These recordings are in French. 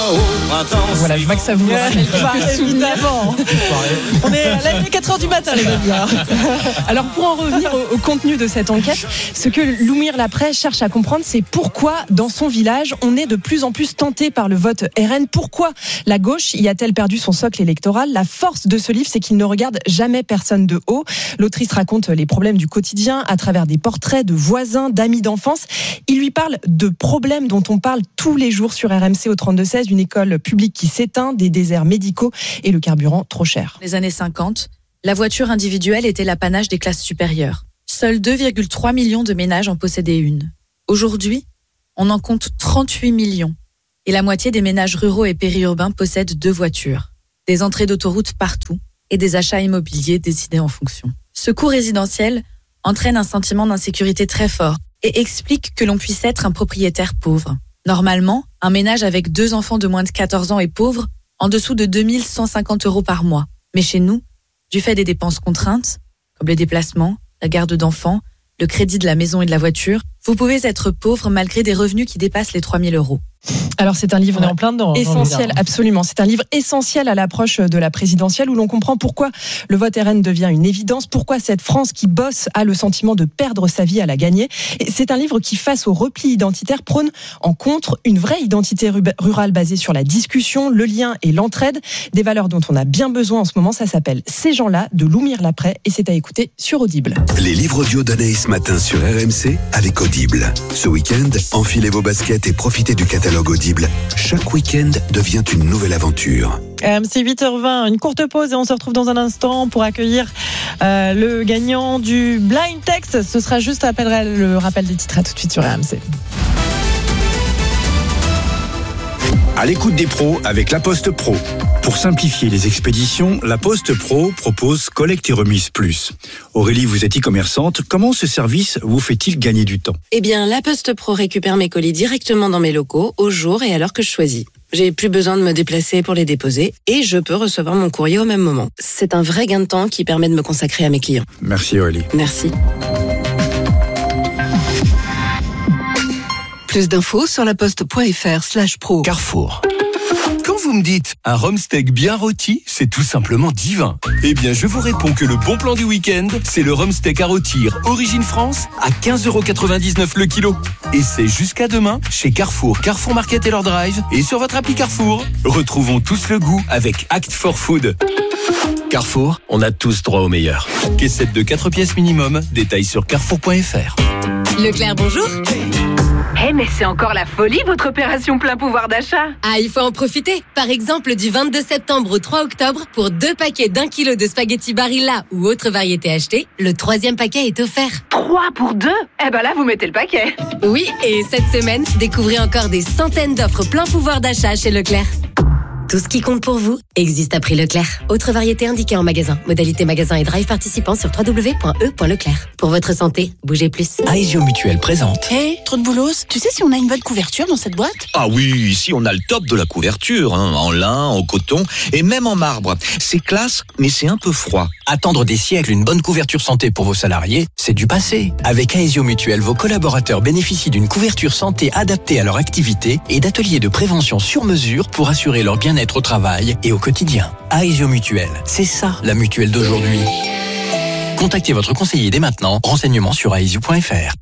Voilà, je vois que ça vous rappelle évidemment. On est à l'année 4h du matin, les amis. Alors, pour en revenir au contenu de cette enquête, ce que Loumir Laprès cherche à comprendre, c'est pourquoi, dans son village, on est de plus en plus tenté par le vote RN. Pourquoi la gauche y a-t-elle perdu son socle électoral ? La force de ce livre, c'est qu'il ne regarde jamais personne de haut. L'autrice raconte les problèmes du quotidien à travers des portraits de voisins, d'amis d'enfance. Il lui parle de problèmes dont on parle tous les jours sur RMC au 32-16, une école publique qui s'éteint, des déserts médicaux et le carburant trop cher. Les années 50, la voiture individuelle était l'apanage des classes supérieures. Seuls 2,3 millions de ménages en possédaient une. Aujourd'hui, on en compte 38 millions. Et la moitié des ménages ruraux et périurbains possèdent 2 voitures. Des entrées d'autoroute partout et des achats immobiliers décidés en fonction. Ce coût résidentiel entraîne un sentiment d'insécurité très fort et explique que l'on puisse être un propriétaire pauvre. Normalement, un ménage avec 2 enfants de moins de 14 ans est pauvre, en dessous de 2 150 € par mois. Mais chez nous, du fait des dépenses contraintes, comme les déplacements, la garde d'enfants, le crédit de la maison et de la voiture, vous pouvez être pauvre malgré des revenus qui dépassent les 3 000 €. Alors c'est un livre On est en plein dedans, essentiel, absolument. C'est un livre essentiel à l'approche de la présidentielle où l'on comprend pourquoi le vote RN devient une évidence, pourquoi cette France qui bosse a le sentiment de perdre sa vie à la gagner. Et c'est un livre qui, face au repli identitaire, prône en contre une vraie identité rurale basée sur la discussion, le lien et l'entraide, des valeurs dont on a bien besoin en ce moment. Ça s'appelle Ces gens-là de Loumir Laprès et c'est à écouter sur Audible. Les livres audio d'Anaïs Matin sur RMC avec Audible. Ce week-end, enfilez vos baskets et profitez du catalogue Audible. Chaque week-end devient une nouvelle aventure. C'est 8h20, une courte pause et on se retrouve dans un instant pour accueillir le gagnant du Blind Text. Ce sera juste après le rappel des titres. À tout de suite sur RMC. À l'écoute des pros avec La Poste Pro. Pour simplifier les expéditions, La Poste Pro propose collecte et remise plus. Aurélie, vous êtes e-commerçante. Comment ce service vous fait-il gagner du temps ? Eh bien, La Poste Pro récupère mes colis directement dans mes locaux, au jour et à l'heure que je choisis. J'ai plus besoin de me déplacer pour les déposer et je peux recevoir mon courrier au même moment. C'est un vrai gain de temps qui permet de me consacrer à mes clients. Merci Aurélie. Merci. Plus d'infos sur laposte.fr/pro. Carrefour. Quand vous me dites un rhum steak bien rôti, c'est tout simplement divin. Eh bien, je vous réponds que le bon plan du week-end, c'est le rhum steak à rôtir Origine France à 15,99 € le kilo. Et c'est jusqu'à demain chez Carrefour, Carrefour Market et leur drive et sur votre appli Carrefour. Retrouvons tous le goût avec Act for Food. Carrefour, on a tous droit au meilleur. Caissette de 4 pièces minimum, détails sur carrefour.fr. Leclerc, bonjour. Mais c'est encore la folie, votre opération plein pouvoir d'achat. Ah, il faut en profiter. Par exemple, du 22 septembre au 3 octobre, pour 2 paquets d'1 kilo de spaghettis Barilla ou autre variété achetée, le 3e paquet est offert. 3 pour 2 ? Eh ben là, vous mettez le paquet. Oui, et cette semaine, découvrez encore des centaines d'offres plein pouvoir d'achat chez Leclerc. Tout ce qui compte pour vous existe à prix Leclerc. Autre variété indiquée en magasin. Modalité magasin et drive participant sur www.e.leclerc. Pour votre santé, bougez plus. Aesio Mutuelle présente. Trop de boulos. Tu sais si on a une bonne couverture dans cette boîte ? Ah oui, ici on a le top de la couverture, en lin, en coton et même en marbre. C'est classe, mais c'est un peu froid. Attendre des siècles une bonne couverture santé pour vos salariés, c'est du passé. Avec Aesio Mutuelle, vos collaborateurs bénéficient d'une couverture santé adaptée à leur activité et d'ateliers de prévention sur mesure pour assurer leur bien-être au travail et au quotidien. Aesio Mutuelle, c'est ça la mutuelle d'aujourd'hui. Contactez votre conseiller dès maintenant. Renseignements sur aesio.fr.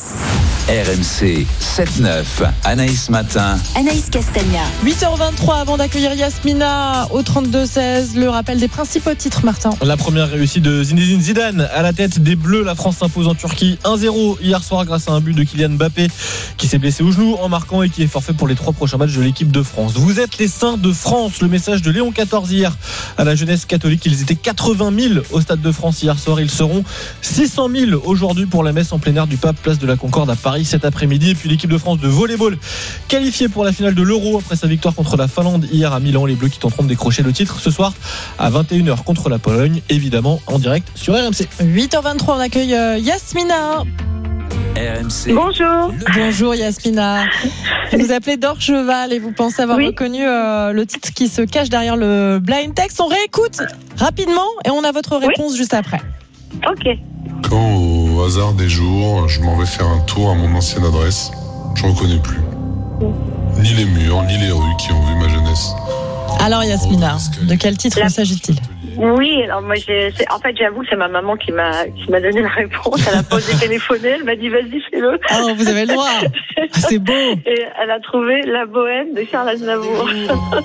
RMC 7-9, Anaïs Matin. Anaïs Castagna. 8h23 avant d'accueillir Yasmina au 32-16. Le rappel des principaux titres, Martin. La première réussite de Zinedine Zidane à la tête des Bleus. La France s'impose en Turquie 1-0 hier soir grâce à un but de Kylian Mbappé qui s'est blessé au genou en marquant et qui est forfait pour les 3 prochains matchs de l'équipe de France. Vous êtes les saints de France. Le message de Léon XIV hier à la jeunesse catholique. Ils étaient 80 000 au Stade de France hier soir. Ils seront 600 000 aujourd'hui pour la messe en plein air du Pape, place de la Concorde à Paris cet après-midi. Et puis l'équipe de France de volleyball qualifiée pour la finale de l'Euro après sa victoire contre la Finlande hier à Milan. Les Bleus qui tenteront de décrocher le titre ce soir à 21h contre la Pologne, évidemment en direct sur RMC. 8h23, on accueille Yasmina. RMC. Bonjour. Bonjour Yasmina. Vous nous appelez d'Orcheval et vous pensez avoir reconnu le titre qui se cache derrière le blind text. On réécoute rapidement et on a votre réponse juste après. Ok. Quand au hasard des jours, je m'en vais faire un tour à mon ancienne adresse, je reconnais plus. ni les murs, ni les rues qui ont vu ma jeunesse. Alors Yasmina, de quel titre s'agit-il ? Oui, alors moi, en fait, j'avoue que c'est ma maman qui m'a donné la réponse. Elle a posé téléphoner, elle m'a dit vas-y, fais-le. Ah, vous avez le droit. C'est beau. Et elle a trouvé La Bohème de Charles Aznavour.